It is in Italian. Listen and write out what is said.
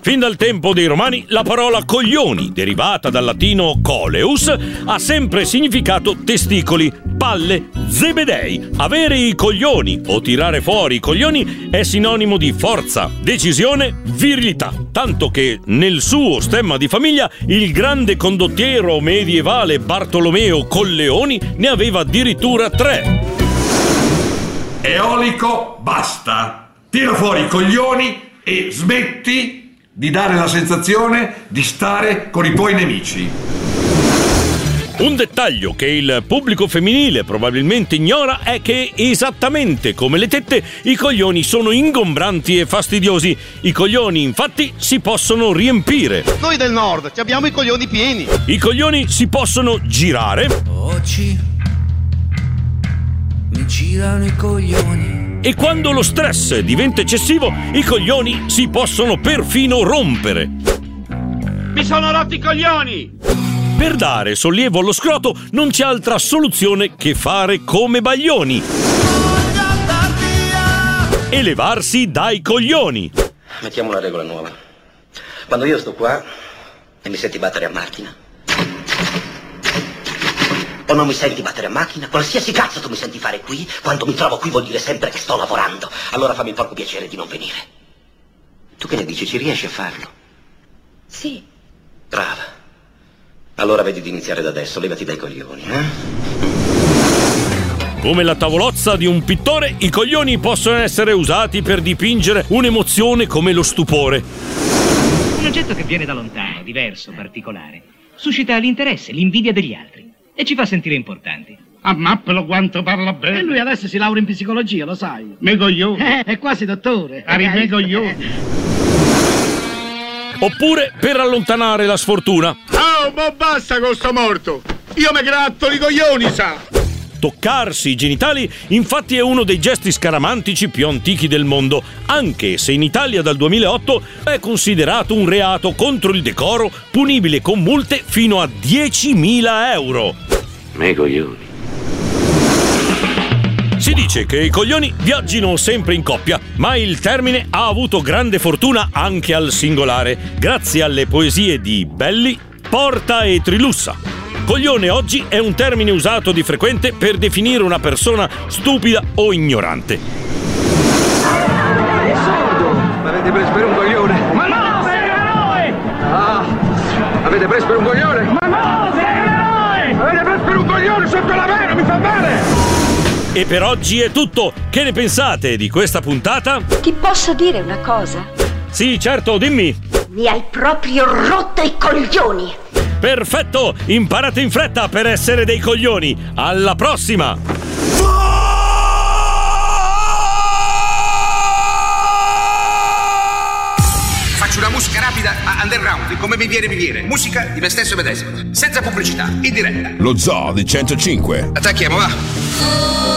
Fin dal tempo dei Romani la parola coglioni, derivata dal latino coleus, ha sempre significato testicoli, palle, zebedei. Avere i coglioni o tirare fuori i coglioni è sinonimo di forza, decisione, virilità. Tanto che nel suo stemma di famiglia il grande condottiero medievale Bartolomeo Colleoni ne aveva addirittura 3. Eolico, basta. Tira fuori i coglioni e smetti di dare la sensazione di stare con i tuoi nemici. Un dettaglio che il pubblico femminile probabilmente ignora è che, esattamente come le tette, i coglioni sono ingombranti e fastidiosi. I coglioni, infatti, si possono riempire. Noi del nord ci abbiamo i coglioni pieni. I coglioni si possono girare. Oggi mi girano i coglioni. E quando lo stress diventa eccessivo, i coglioni si possono perfino rompere. Mi sono rotti i coglioni! Per dare sollievo allo scroto non c'è altra soluzione che fare come Baglioni e levarsi dai coglioni. Mettiamo una regola nuova. Quando io sto qua e mi senti battere a macchina, o non mi senti battere a macchina, qualsiasi cazzo tu mi senti fare qui, quando mi trovo qui vuol dire sempre che sto lavorando. Allora fammi il porco piacere di non venire. Tu che ne dici, ci riesci a farlo? Sì. Brava. Allora vedi di iniziare da adesso, levati dai coglioni, Come la tavolozza di un pittore, i coglioni possono essere usati per dipingere un'emozione come lo stupore. Un oggetto che viene da lontano, diverso, particolare, suscita l'interesse, l'invidia degli altri e ci fa sentire importanti. Ammappelo quanto parla bene. E lui adesso si laurea in psicologia, lo sai. Me coglione. È quasi dottore. Me coglione. Oppure per allontanare la sfortuna. Oh, ma basta con sto morto. Io me gratto i coglioni, sa. Toccarsi i genitali, infatti, è uno dei gesti scaramantici più antichi del mondo, anche se in Italia dal 2008 è considerato un reato contro il decoro, punibile con multe fino a 10.000 euro. Me coglioni. Si dice che i coglioni viaggino sempre in coppia, ma il termine ha avuto grande fortuna anche al singolare, grazie alle poesie di Belli, Porta e Trilussa. Coglione oggi è un termine usato di frequente per definire una persona stupida o ignorante. È sordo! M'avete preso per un coglione? Ma no, sei noi! Ah, avete preso per un coglione? Ma no, sei noi! Avete preso per un coglione sotto la mano, mi fa male! E per oggi è tutto. Che ne pensate di questa puntata? Ti posso dire una cosa? Sì, certo, dimmi. Mi hai proprio rotto i coglioni! Perfetto! Imparate in fretta per essere dei coglioni! Alla prossima! Faccio una musica rapida a underground, come mi viene. Musica di me stesso medesimo, senza pubblicità, in diretta. Lo Zoo di 105. Attacchiamo, va!